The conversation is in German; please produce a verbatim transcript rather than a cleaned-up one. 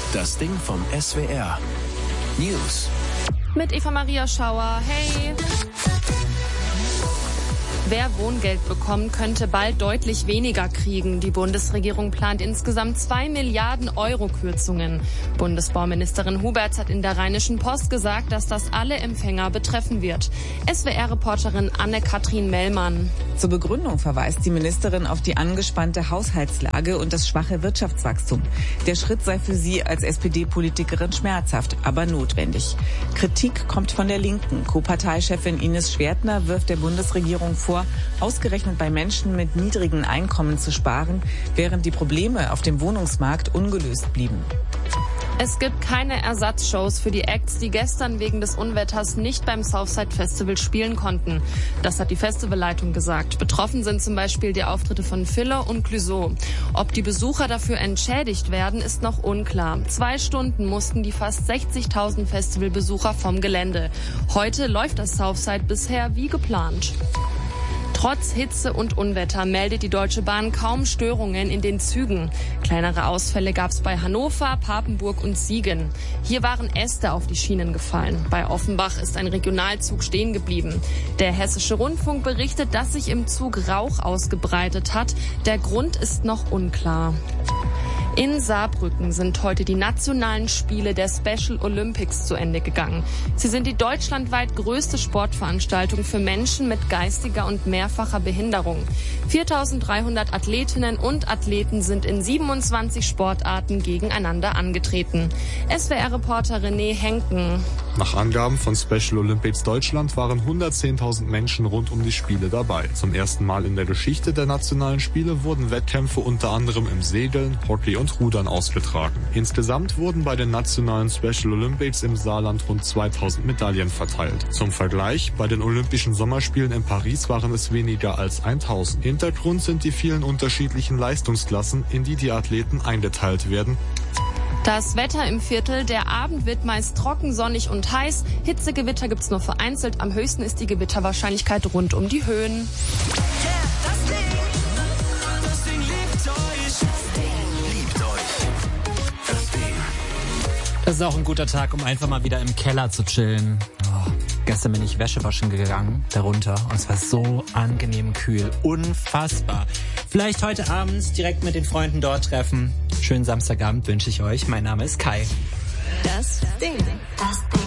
Das Ding vom S W R. News. Mit Eva Maria Schauer. Hey! Wer Wohngeld bekommt, könnte bald deutlich weniger kriegen. Die Bundesregierung plant insgesamt zwei Milliarden Euro Kürzungen. Bundesbauministerin Huberts hat in der Rheinischen Post gesagt, dass das alle Empfänger betreffen wird. S W R-Reporterin Anne-Kathrin Mellmann. Zur Begründung verweist die Ministerin auf die angespannte Haushaltslage und das schwache Wirtschaftswachstum. Der Schritt sei für sie als S P D-Politikerin schmerzhaft, aber notwendig. Kritik kommt von der Linken. Co-Parteichefin Ines Schwertner wirft der Bundesregierung vor, ausgerechnet bei Menschen mit niedrigen Einkommen zu sparen, während die Probleme auf dem Wohnungsmarkt ungelöst blieben. Es gibt keine Ersatzshows für die Acts, die gestern wegen des Unwetters nicht beim Southside Festival spielen konnten. Das hat die Festivalleitung gesagt. Betroffen sind zum Beispiel die Auftritte von Filler und Clouseau. Ob die Besucher dafür entschädigt werden, ist noch unklar. Zwei Stunden mussten die fast sechzigtausend Festivalbesucher vom Gelände. Heute läuft das Southside bisher wie geplant. Trotz Hitze und Unwetter meldet die Deutsche Bahn kaum Störungen in den Zügen. Kleinere Ausfälle gab es bei Hannover, Papenburg und Siegen. Hier waren Äste auf die Schienen gefallen. Bei Offenbach ist ein Regionalzug stehen geblieben. Der Hessische Rundfunk berichtet, dass sich im Zug Rauch ausgebreitet hat. Der Grund ist noch unklar. In Saarbrücken sind heute die nationalen Spiele der Special Olympics zu Ende gegangen. Sie sind die deutschlandweit größte Sportveranstaltung für Menschen mit geistiger und mehrfacher Behinderung. viertausenddreihundert Athletinnen und Athleten sind in siebenundzwanzig Sportarten gegeneinander angetreten. S W R-Reporter René Henken. Nach Angaben von Special Olympics Deutschland waren hundertzehntausend Menschen rund um die Spiele dabei. Zum ersten Mal in der Geschichte der nationalen Spiele wurden Wettkämpfe unter anderem im Segeln, Hockey und Rudern ausgetragen. Insgesamt wurden bei den nationalen Special Olympics im Saarland rund zweitausend Medaillen verteilt. Zum Vergleich, bei den Olympischen Sommerspielen in Paris waren es weniger als tausend. Hintergrund sind die vielen unterschiedlichen Leistungsklassen, in die die Athleten eingeteilt werden. Das Wetter im Viertel, der Abend wird meist trocken, sonnig und heiß. Hitzegewitter gibt's nur vereinzelt. Am höchsten ist die Gewitterwahrscheinlichkeit rund um die Höhen. Yeah, das Ding, das Ding liebt euch. Das Ding liebt euch. Das Ding. Das ist auch ein guter Tag, um einfach mal wieder im Keller zu chillen. Oh, gestern bin ich Wäsche waschen gegangen, darunter. Und es war so angenehm kühl. Unfassbar. Vielleicht heute Abend direkt mit den Freunden dort treffen. Schönen Samstagabend wünsche ich euch. Mein Name ist Kai. Das Ding. Das Ding.